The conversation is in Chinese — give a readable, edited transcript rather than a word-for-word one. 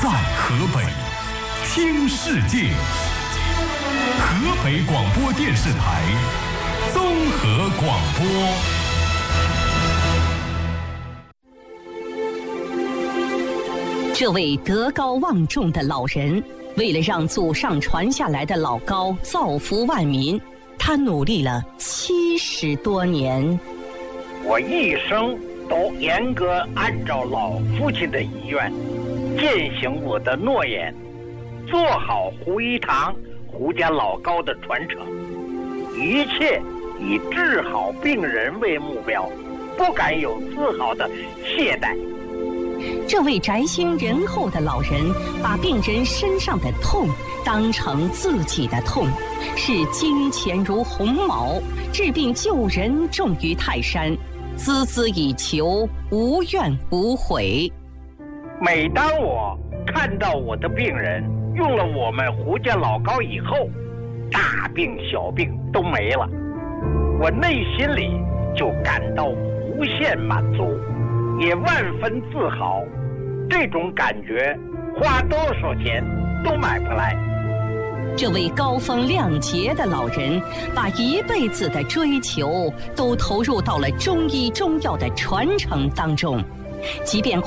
在河北听世界，河北广播电视台综合广播。 这位德高望重的老人，为了让祖上传下来的老高造福万民，他努力了70多年。 我一生都严格按照老父亲的遗愿，践行我的诺言，做好胡一堂、胡家老高的传承，一切以治好病人为目标，不敢有丝毫的懈怠。 这位宅心仁厚的老人，把病人身上的痛当成自己的痛，视金钱如鸿毛，治病救人重于泰山，孜孜以求，无怨无悔。 每当我看到我的病人用了我们胡家老高以后，大病小病都没了，我内心里就感到无限满足，也万分自豪。这种感觉花多少钱都买不来。 这位高风亮节的老人，把一辈子的追求都投入到了中医中药的传承当中，即便